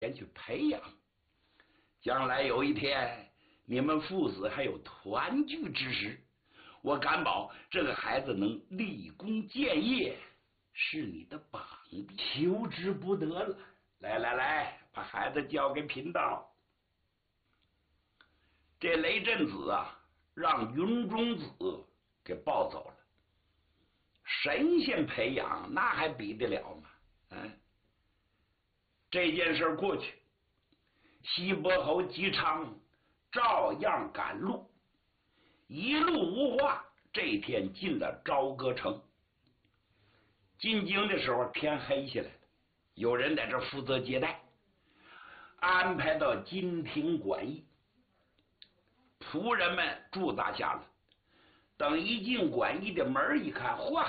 先去培养，将来有一天你们父子还有团聚之时，我敢保这个孩子能立功建业，是你的榜弟，求之不得了。来，把孩子交给贫道。这雷震子啊，让云中子给抱走了。神仙培养那还比得了吗？这件事过去，西伯侯姬昌照样赶路，一路无话。这天进了朝歌城，进京的时候天黑下来了，有人在这负责接待，安排到金庭馆驿，仆人们驻扎下了。等一进馆驿的门一看，嚯，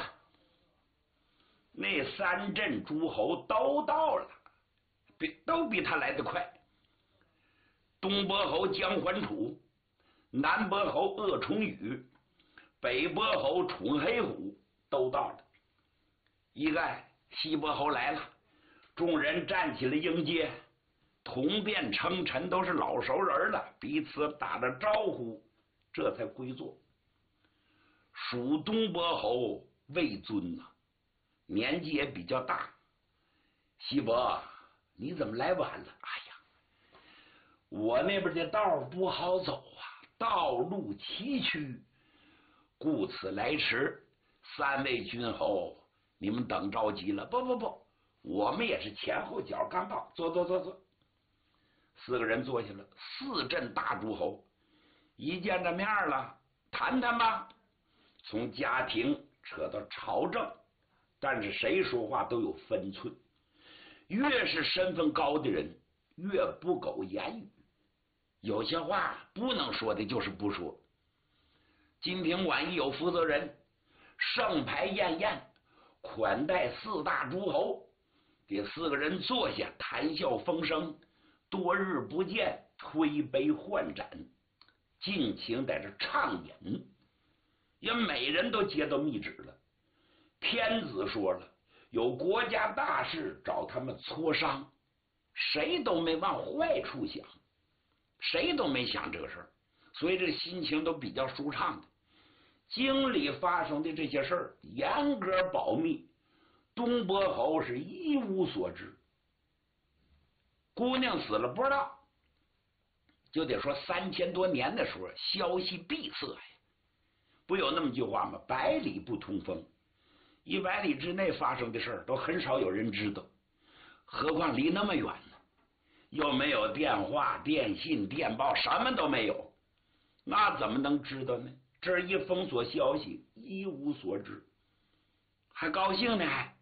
那三镇诸侯都到了，都比他来得快。东伯侯姜桓楚，南伯侯鄂崇宇，北伯侯楚黑虎都到了。一看西伯侯来了，众人站起来迎接，同便称臣，都是老熟人了，彼此打了招呼，这才归坐。属东伯侯魏尊呐，年纪也比较大。西伯，你怎么来晚了？哎呀，我那边的道不好走啊，道路崎岖，故此来迟。三位君侯，你们等着急了？不，我们也是前后脚刚到。坐。四个人坐下了。四镇大诸侯一见着面了，谈谈吧。从家庭扯到朝政，但是谁说话都有分寸，越是身份高的人越不苟言语，有些话不能说的就是不说。金庭馆驿有负责人，盛牌宴宴，款待四大诸侯，给四个人坐下，谈笑风生，多日不见，推杯换盏，尽情在这畅饮。也每人都接到密旨了，天子说了，有国家大事找他们磋商，谁都没往坏处想，谁都没想这个事儿，所以这心情都比较舒畅的。京里发生的这些事儿严格保密，东伯侯是一无所知。姑娘死了不知道，就得说3000多年的时候消息闭塞呀。不有那么句话吗？百里不通风，100里之内发生的事儿都很少有人知道，何况离那么远呢？又没有电话、电信、电报，什么都没有，那怎么能知道呢？这一封锁消息，一无所知，还高兴呢还。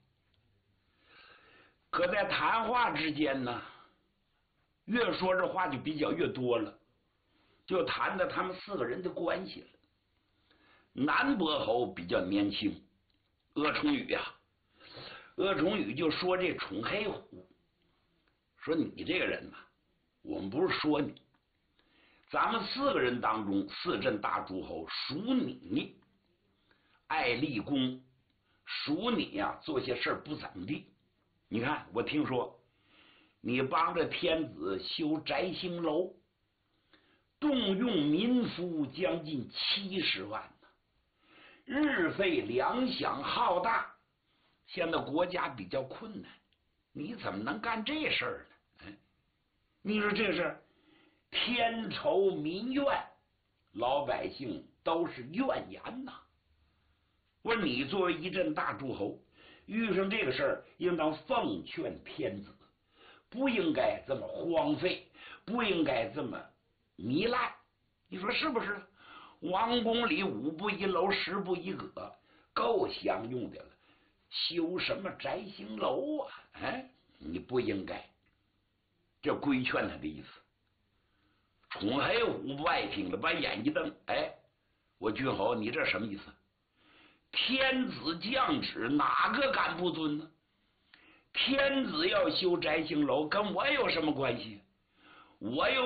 可在谈话之间呢，越说这话就比较越多了，就谈到他们4个人的关系了。南伯侯比较年轻，鄂崇宇呀，鄂崇宇就说这楚黑虎，说你这个人呐，我们不是说你，咱们4个人当中4镇大诸侯属你爱立功，属你呀做些事儿不怎么地。你看我听说你帮着天子修摘星楼，动用民夫将近70万，日费粮饷浩大，现在国家比较困难，你怎么能干这事儿呢？你说这是天仇民怨，老百姓都是怨言呐。我说你作为一镇大诸侯，遇上这个事儿，应当奉劝天子，不应该这么荒废，不应该这么糜烂，你说是不是？王宫里5步1楼10步1阁，够享用的了，修什么摘星楼啊？你不应该。这规劝他的意思。楚黑虎不爱听了，把眼一瞪，我君侯，你这什么意思？天子降旨，哪个敢不遵呢？天子要修摘星楼，跟我有什么关系？我又